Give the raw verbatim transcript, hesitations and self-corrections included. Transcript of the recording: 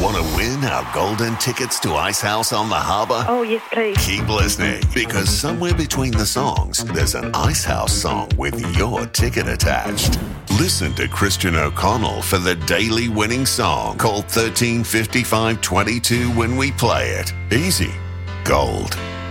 Want to win our golden tickets to Ice House on the Harbour? Oh, yes, please. Keep listening, because somewhere between the songs, there's an Ice House song with your ticket attached. Listen to Christian O'Connell for the daily winning song. Call thirteen fifty-five twenty-two when we play it. Easy. Gold.